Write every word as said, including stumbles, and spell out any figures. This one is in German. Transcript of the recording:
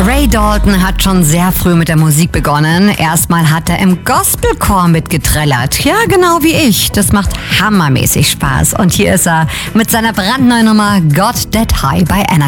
Ray Dalton hat schon sehr früh mit der Musik begonnen. Erstmal hat er im Gospelchor mitgetrellert. Ja, genau wie ich. Das macht hammermäßig Spaß. Und hier ist er mit seiner brandneuen Nummer Got That High bei Energy.